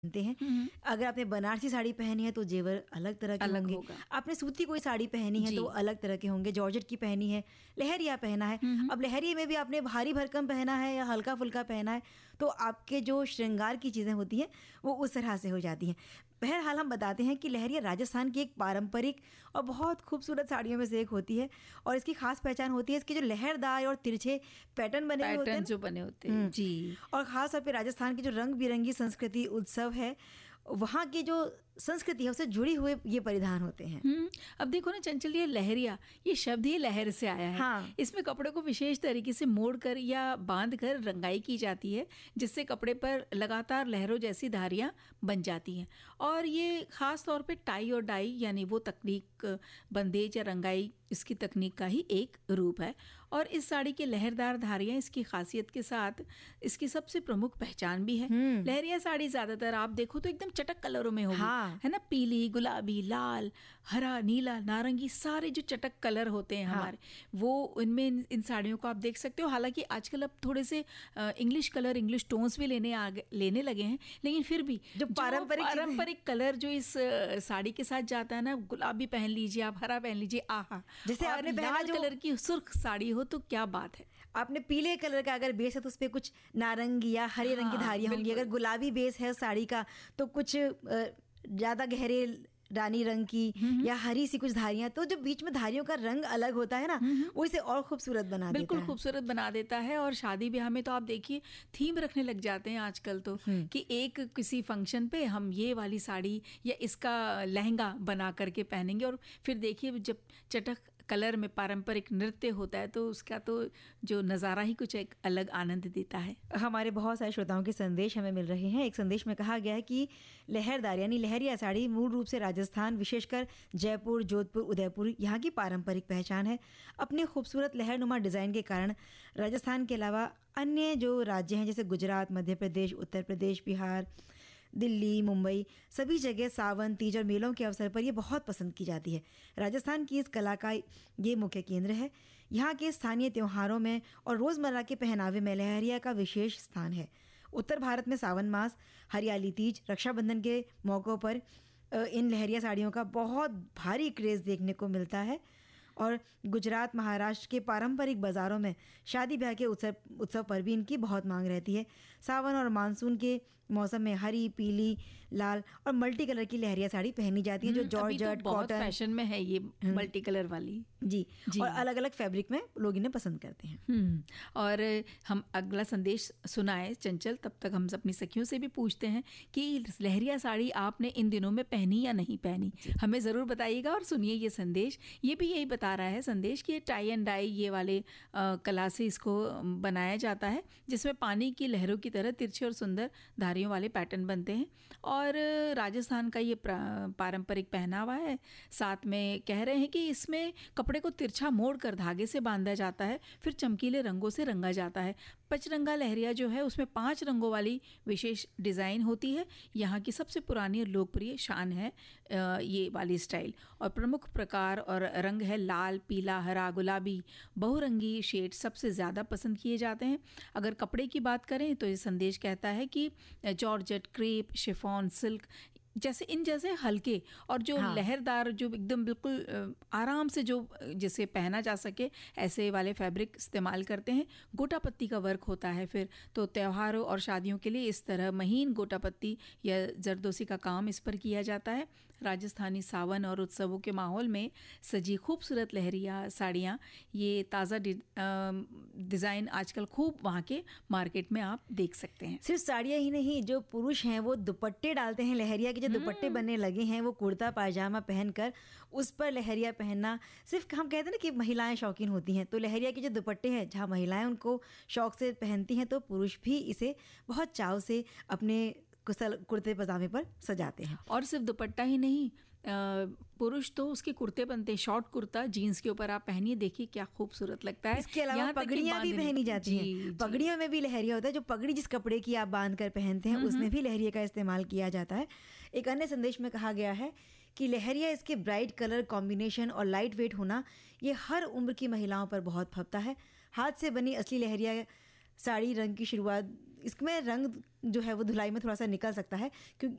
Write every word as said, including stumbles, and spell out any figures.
पहनते हैं। अगर आपने बनारसी साड़ी पहनी है तो जेवर अलग तरह के अलग होंगे। होगा। आपने सूती कोई साड़ी पहनी है तो वो अलग तरह के होंगे। जॉर्जेट की पहनी है, लहरिया पहना है, अब लहरिया में भी आपने भारी भरकम पहना है या हल्का फुल्का पहना है तो आपके जो श्रृंगार की चीज़ें होती हैं वो उस तरह से हो जाती हैं। बहरहाल हम बताते हैं कि लहरिया राजस्थान की एक पारंपरिक और बहुत खूबसूरत साड़ियों में से एक होती है और इसकी खास पहचान होती है इसके जो लहरदार और तिरछे पैटर्न बने हुए होते हैं, जो बने होते हैं जी। और ख़ास तौर पे राजस्थान की जो रंग बिरंगी संस्कृति उत्सव है, वहाँ की जो संस्कृति है उससे जुड़ी हुए ये परिधान होते हैं। हम्म अब देखो ना चंचल, ये लहरिया, ये शब्द ही लहर से आया है। हाँ। इसमें कपड़े को विशेष तरीके से मोड़कर या बांध कर रंगाई की जाती है जिससे कपड़े पर लगातार लहरों जैसी धारियां बन जाती हैं। और ये खास तौर पे टाई और डाई यानी वो तकनीक, बंदेज या रंगाई, इसकी तकनीक का ही एक रूप है। और इस साड़ी के लहरदार धारियां इसकी खासियत के साथ इसकी सबसे प्रमुख पहचान भी है। लहरिया साड़ी ज्यादातर आप देखो तो एकदम चटक कलरों में होगी। हाँ। है ना, पीली, गुलाबी, लाल, हरा, नीला, नारंगी, सारे जो चटक कलर होते हैं। हाँ। हमारे वो इनमें इन, इन साड़ियों को आप देख सकते हो। हालांकि आजकल अब थोड़े से इंग्लिश कलर, इंग्लिश टोन्स भी लेने आ लेने लगे हैं, लेकिन फिर भी जो पारंपरिक पारंपरिक कलर जो इस साड़ी के साथ जाता है ना, गुलाबी पहन लीजिए आप, हरा पहन लीजिए, आहा, जैसे आपने लाल कलर की सुर्ख साड़ी हो तो क्या बात है। आपने पीले कलर का अगर बेस है तो उस पर कुछ नारंगी या हरे रंग की धारियां होंगी। अगर गुलाबी बेस है उस साड़ी का तो कुछ ज्यादा गहरे रानी रंग की या हरी सी कुछ धारियां, तो जो बीच में धारियों का रंग अलग होता है ना, वो इसे और खूबसूरत बना देता है। बिल्कुल खूबसूरत बना देता है। और शादी ब्याह में तो आप देखिए थीम रखने लग जाते हैं आजकल तो, कि एक किसी फंक्शन पे हम ये वाली साड़ी या इसका लहंगा बना करके पहनेंगे। और फिर देखिए जब चटक कलर में पारंपरिक नृत्य होता है तो उसका तो जो नज़ारा ही कुछ एक अलग आनंद देता है। हमारे बहुत सारे श्रोताओं के संदेश हमें मिल रहे हैं। एक संदेश में कहा गया है कि लहरदार यानी लहरिया साड़ी मूल रूप से राजस्थान, विशेषकर जयपुर, जोधपुर, उदयपुर यहाँ की पारंपरिक पहचान है। अपने खूबसूरत लहरनुमा डिज़ाइन के कारण राजस्थान के अलावा अन्य जो राज्य हैं जैसे गुजरात, मध्य प्रदेश, उत्तर प्रदेश, बिहार, दिल्ली, मुंबई, सभी जगह सावन, तीज और मेलों के अवसर पर ये बहुत पसंद की जाती है। राजस्थान की इस कला का ये मुख्य केंद्र है। यहाँ के स्थानीय त्योहारों में और रोज़मर्रा के पहनावे में लहरिया का विशेष स्थान है। उत्तर भारत में सावन मास, हरियाली तीज, रक्षाबंधन के मौक़ों पर इन लहरिया साड़ियों का बहुत भारी क्रेज़ देखने को मिलता है। और गुजरात, महाराष्ट्र के पारंपरिक बाज़ारों में शादी ब्याह के उत्सव उत्सव पर भी इनकी बहुत मांग रहती है। सावन और मानसून के मौसम में हरी, पीली, लाल और मल्टी कलर की लहरिया साड़ी पहनी जाती है जो जॉर्जेट, कॉटन, फैशन में है ये मल्टी कलर वाली जी, जी और अलग अलग फैब्रिक में लोग इन्हें पसंद करते हैं। और हम अगला संदेश सुनाए चंचल, तब तक हम अपनी सखियों से भी पूछते हैं कि लहरिया साड़ी आपने इन दिनों में पहनी या नहीं पहनी, हमें ज़रूर बताइएगा। और सुनिए ये संदेश, ये भी यही बता रहा है संदेश कि टाई एंड डाई ये वाले आ, कला से इसको बनाया जाता है जिसमें पानी की लहरों की तरह तिरछे और सुंदर धारियों वाले पैटर्न बनते हैं। और राजस्थान का ये पारंपरिक पहनावा है। साथ में कह रहे हैं कि इसमें कपड़े को तिरछा मोड़ कर धागे से बांधा जाता है, फिर चमकीले रंगों से रंगा जाता है। पचरंगा लहरिया जो है उसमें पांच रंगों वाली विशेष डिज़ाइन होती है। यहाँ की सबसे पुरानी और लोकप्रिय शान है ये वाली स्टाइल। और प्रमुख प्रकार और रंग है लाल, पीला, हरा, गुलाबी। बहुरंगी शेड सबसे ज़्यादा पसंद किए जाते हैं। अगर कपड़े की बात करें तो ये संदेश कहता है कि जॉर्जेट, क्रेप, शिफॉन, सिल्क जैसे इन जैसे हल्के और जो हाँ। लहरदार, जो एकदम बिल्कुल आराम से जो जिसे पहना जा सके ऐसे वाले फैब्रिक इस्तेमाल करते हैं। गोटा पत्ती का वर्क होता है फिर तो त्योहारों और शादियों के लिए इस तरह महीन गोटा पत्ती या जरदोसी का काम इस पर किया जाता है। राजस्थानी सावन और उत्सवों के माहौल में सजी खूबसूरत लहरिया साड़ियाँ, ये ताज़ा डिज़ाइन आजकल खूब वहाँ के मार्केट में आप देख सकते हैं। सिर्फ साड़ियाँ ही नहीं, जो पुरुष हैं वो दुपट्टे डालते हैं लहरिया जो दुपट्टे बनने लगे हैं, वो कुर्ता पायजामा पहनकर उस पर लहरिया पहनना। सिर्फ हम कहते हैं ना कि महिलाएं शौकीन होती हैं, तो लहरिया के जो दुपट्टे हैं जहाँ महिलाएं उनको शौक से पहनती हैं तो पुरुष भी इसे बहुत चाव से अपने कुशल कुर्ते पजामे पर सजाते हैं। और सिर्फ दुपट्टा ही नहीं, पुरुष तो उसके कुर्ते बनते हैं, शॉर्ट कुर्ता जीन्स के ऊपर आप पहनिए, देखिए क्या खूबसूरत लगता है। इसके अलावा पगड़ियाँ भी पहनी जाती हैं। पगड़ियों में भी लहरिया होता है। जो पगड़ी जिस कपड़े की आप बांध कर पहनते हैं उसमें भी लहरिया का इस्तेमाल किया जाता है। एक अन्य संदेश में कहा गया है कि लहरिया, इसके ब्राइट कलर कॉम्बिनेशन और लाइट वेट होना, ये हर उम्र की महिलाओं पर बहुत फबता है। हाथ से बनी असली लहरिया साड़ी रंग की शुरुआत इसमें रंग जो है वो धुलाई में थोड़ा सा निकल सकता है, क्योंकि